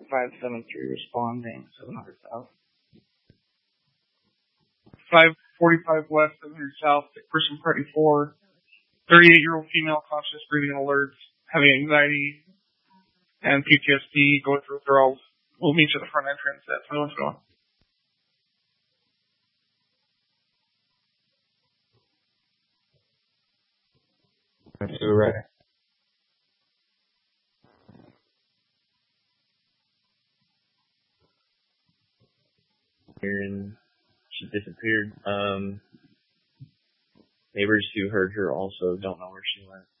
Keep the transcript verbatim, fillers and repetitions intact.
five seven three responding, seven hundred south. five forty-five west, seven hundred south, person party four. thirty-eight-year-old female, conscious, breathing alerts, having anxiety and P T S D, going through withdrawals. We'll meet you at the front entrance at twenty-one going. That's so right. And she disappeared. Um, neighbors who heard her also don't know where she went.